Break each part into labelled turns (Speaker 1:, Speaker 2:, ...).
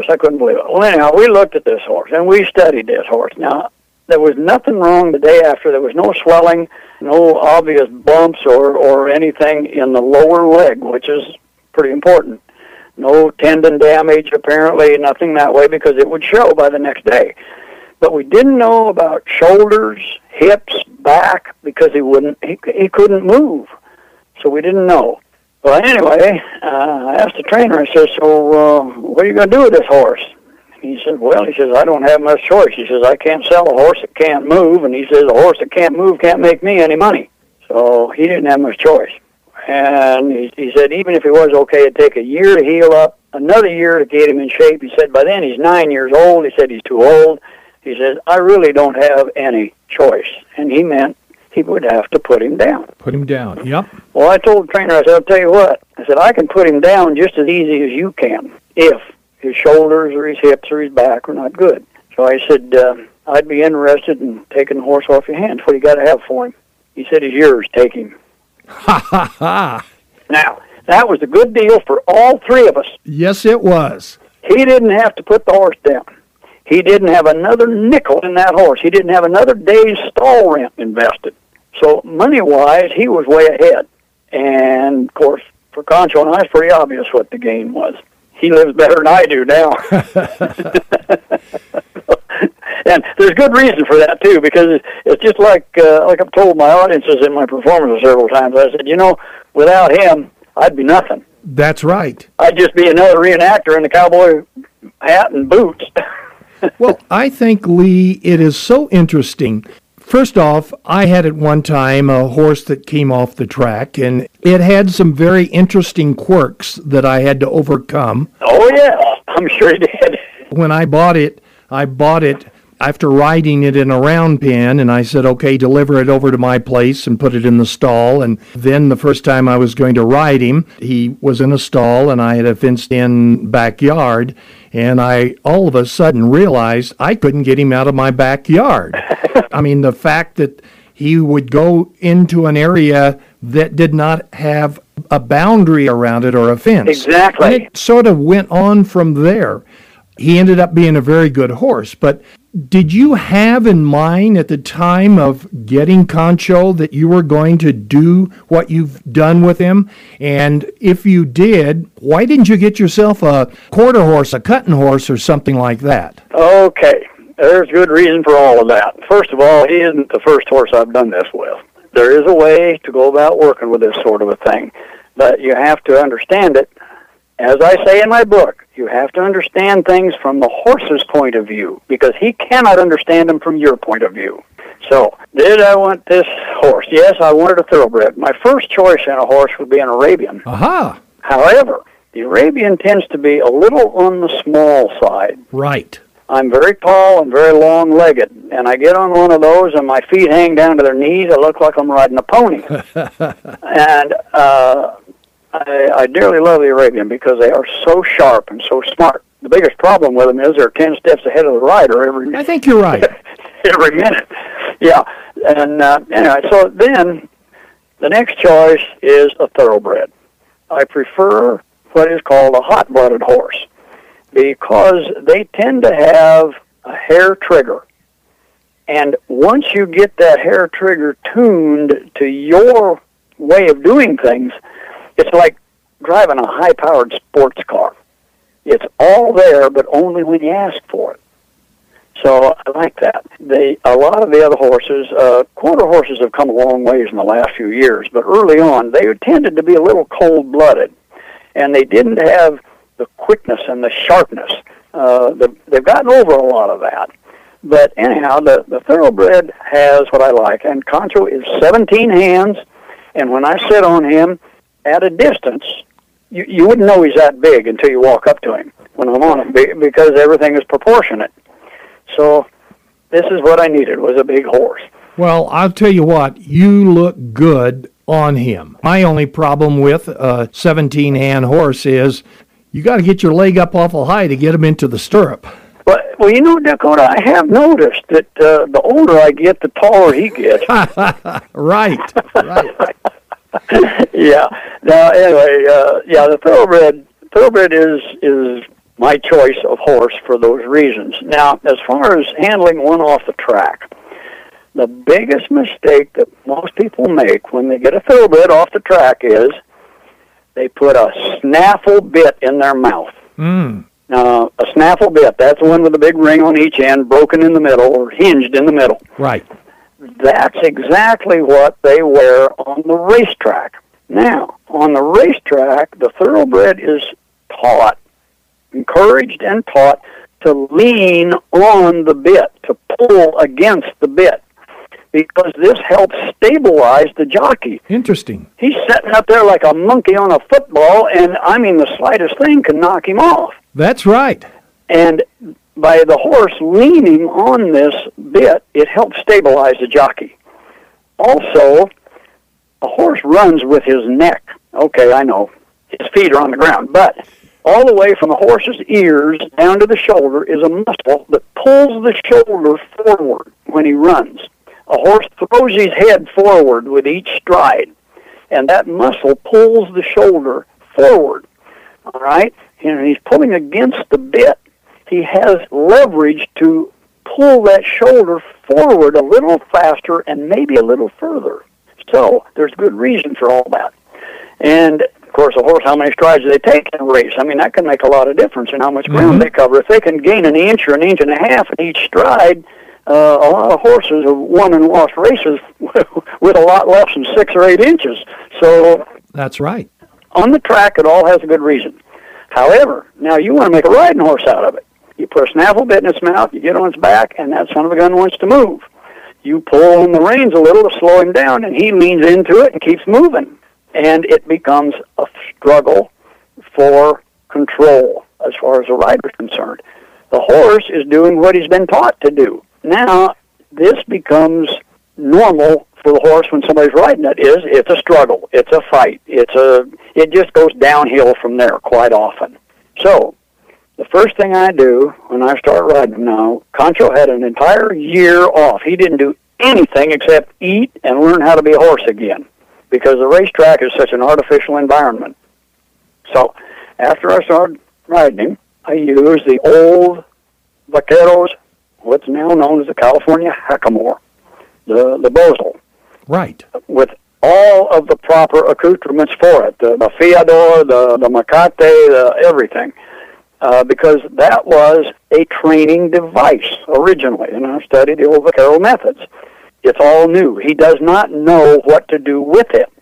Speaker 1: I couldn't believe it. Well, anyhow, we looked at this horse, and we studied this horse. Now, there was nothing wrong the day after. There was no swelling, no obvious bumps or anything in the lower leg, which is pretty important. No tendon damage, apparently, nothing that way, because it would show by the next day. But we didn't know about shoulders, hips, back, because he couldn't move. So we didn't know. Well, anyway, I asked the trainer, I said, so what are you going to do with this horse? He said, well, I don't have much choice. He says, I can't sell a horse that can't move. And he says, a horse that can't move can't make me any money. So he didn't have much choice. And he said, even if he was okay, it'd take a year to heal up, another year to get him in shape. He said, by then he's 9 years old. He said, he's too old. He says, I really don't have any choice. And he meant he would have to put him down.
Speaker 2: Put him down, yep.
Speaker 1: Well, I told the trainer, I said, I'll tell you what. I said, I can put him down just as easy as you can if his shoulders or his hips or his back are not good. So I said, I'd be interested in taking the horse off your hands. What do you got to have for him? He said, it's yours. Take him.
Speaker 2: Ha, ha, ha.
Speaker 1: Now, that was a good deal for all three of us.
Speaker 2: Yes, it was.
Speaker 1: He didn't have to put the horse down. He didn't have another nickel in that horse. He didn't have another day's stall rent invested. So money-wise, he was way ahead. And, of course, for Concho and I, it's pretty obvious what the gain was. He lives better than I do now. And there's good reason for that, too, because it's just like I've told my audiences in my performances several times. I said, without him, I'd be nothing.
Speaker 2: That's right.
Speaker 1: I'd just be another reenactor in the cowboy hat and boots.
Speaker 2: Well, I think, Lee, it is so interesting. First off, I had at one time a horse that came off the track, and it had some very interesting quirks that I had to overcome.
Speaker 1: Oh, yeah, I'm sure it did.
Speaker 2: When I bought it after riding it in a round pen, and I said, okay, deliver it over to my place and put it in the stall. And then the first time I was going to ride him, he was in a stall, and I had a fenced-in backyard, and I all of a sudden realized I couldn't get him out of my backyard. I mean, the fact that he would go into an area that did not have a boundary around it or a fence.
Speaker 1: Exactly.
Speaker 2: And it sort of went on from there. He ended up being a very good horse, but did you have in mind at the time of getting Concho that you were going to do what you've done with him? And if you did, why didn't you get yourself a quarter horse, a cutting horse, or something like that?
Speaker 1: Okay, there's good reason for all of that. First of all, he isn't the first horse I've done this with. There is a way to go about working with this sort of a thing, but you have to understand it. As I say in my book, you have to understand things from the horse's point of view, because he cannot understand them from your point of view. So, did I want this horse? Yes, I wanted a thoroughbred. My first choice in a horse would be an Arabian.
Speaker 2: Aha!
Speaker 1: However, the Arabian tends to be a little on the small side.
Speaker 2: Right.
Speaker 1: I'm very tall and very long-legged, and I get on one of those and my feet hang down to their knees. I look like I'm riding a pony. And I dearly love the Arabian because they are so sharp and so smart. The biggest problem with them is they're 10 steps ahead of the rider every
Speaker 2: I think you're right.
Speaker 1: every minute. Yeah. And anyway, so then the next choice is a thoroughbred. I prefer what is called a hot-blooded horse because they tend to have a hair trigger. And once you get that hair trigger tuned to your way of doing things, it's like driving a high-powered sports car. It's all there, but only when you ask for it. So I like that. A lot of the other horses, quarter horses have come a long ways in the last few years, but early on they tended to be a little cold-blooded, and they didn't have the quickness and the sharpness. They've gotten over a lot of that. But anyhow, the thoroughbred has what I like, and Concho is 17 hands, and when I sit on him, at a distance, you wouldn't know he's that big until you walk up to him when I'm on him, because everything is proportionate. So this is what I needed, was a big horse.
Speaker 2: Well, I'll tell you what, you look good on him. My only problem with a 17-hand horse is you got to get your leg up awful high to get him into the stirrup.
Speaker 1: Well, Dakota, I have noticed that the older I get, the taller he gets.
Speaker 2: Right.
Speaker 1: Yeah. Now, anyway, the thoroughbred is my choice of horse for those reasons. Now, as far as handling one off the track, the biggest mistake that most people make when they get a thoroughbred off the track is they put a snaffle bit in their mouth. Now, a snaffle bit, that's the one with a big ring on each end, broken in the middle, or hinged in the middle.
Speaker 2: Right.
Speaker 1: That's exactly what they wear on the racetrack. Now, on the racetrack, the thoroughbred is taught, encouraged and taught to lean on the bit, to pull against the bit, because this helps stabilize the jockey.
Speaker 2: Interesting.
Speaker 1: He's sitting up there like a monkey on a football, and I mean the slightest thing can knock him off.
Speaker 2: That's right.
Speaker 1: And by the horse leaning on this bit, it helps stabilize the jockey. Also, a horse runs with his neck. Okay, I know. His feet are on the ground, but all the way from the horse's ears down to the shoulder is a muscle that pulls the shoulder forward when he runs. A horse throws his head forward with each stride, and that muscle pulls the shoulder forward. All right? And he's pulling against the bit. He has leverage to pull that shoulder forward a little faster and maybe a little further. So there's good reason for all that. And, of course, a horse, how many strides do they take in a race? I mean, that can make a lot of difference in how much ground they cover. If they can gain an inch or an inch and a half in each stride, a lot of horses have won and lost races with a lot less than 6 or 8 inches. So
Speaker 2: that's right.
Speaker 1: On the track, it all has a good reason. However, now you want to make a riding horse out of it. You put a snaffle bit in its mouth, you get on its back, and that son of a gun wants to move. You pull on the reins a little to slow him down, and he leans into it and keeps moving. And it becomes a struggle for control as far as the rider is concerned. The horse is doing what he's been taught to do. Now, this becomes normal for the horse when somebody's riding it. It's a struggle. It's a fight. It just goes downhill from there quite often. So, the first thing I do when I start riding him now, Concho had an entire year off. He didn't do anything except eat and learn how to be a horse again, because the racetrack is such an artificial environment. So, after I started riding him, I used the old Vaqueros, what's now known as the California Hackamore, the Bosal.
Speaker 2: Right.
Speaker 1: With all of the proper accoutrements for it, the fiador, the macate, everything. Because that was a training device originally, and I studied the old Vaquero methods. It's all new. He does not know what to do with it.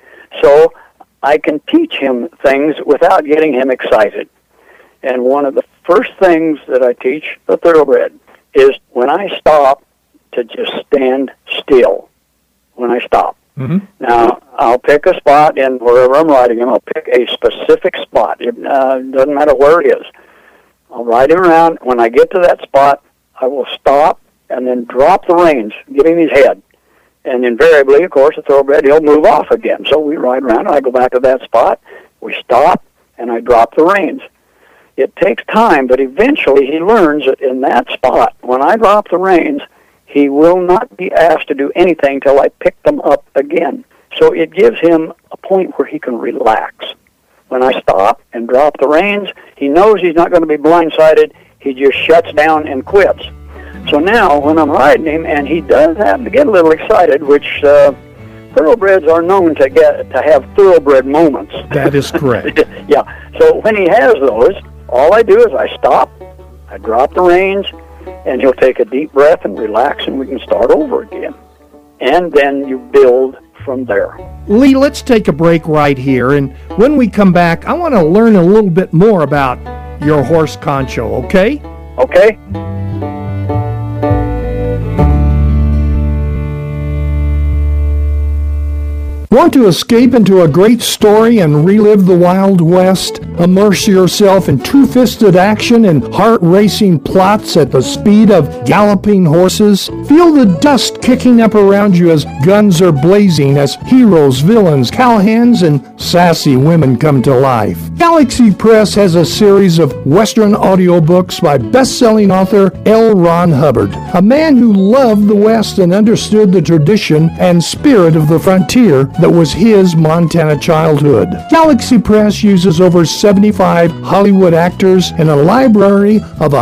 Speaker 1: So I can teach him things without getting him excited. And one of the first things that I teach a thoroughbred is when I stop to just stand still. When I stop. Now, I'll pick a spot, and wherever I'm riding him, I'll pick a specific spot. It doesn't matter where it is. I'll ride him around. When I get to that spot, I will stop and then drop the reins, give him his head. And invariably, of course, the thoroughbred, he'll move off again. So we ride around, and I go back to that spot. We stop, and I drop the reins. It takes time, but eventually he learns that in that spot, when I drop the reins, he will not be asked to do anything till I pick them up again. So it gives him a point where he can relax. When I stop and drop the reins, he knows he's not going to be blindsided. He just shuts down and quits. So now, when I'm riding him, and he does happen to get a little excited, which thoroughbreds are known to have thoroughbred moments.
Speaker 2: That is correct.
Speaker 1: Yeah. So when he has those, all I do is I stop, I drop the reins, and he'll take a deep breath and relax, and we can start over again. And then you build from there.
Speaker 2: Lee, let's take a break right here, and when we come back, I want to learn a little bit more about your horse Concho, okay?
Speaker 1: Okay.
Speaker 2: Want to escape into a great story and relive the Wild West? Immerse yourself in two-fisted action and heart-racing plots at the speed of galloping horses? Feel the dust kicking up around you as guns are blazing, as heroes, villains, cowhands, and sassy women come to life. Galaxy Press has a series of Western audiobooks by best-selling author L. Ron Hubbard, a man who loved the West and understood the tradition and spirit of the frontier. that was his Montana childhood. Galaxy Press uses over 75 Hollywood actors and a library of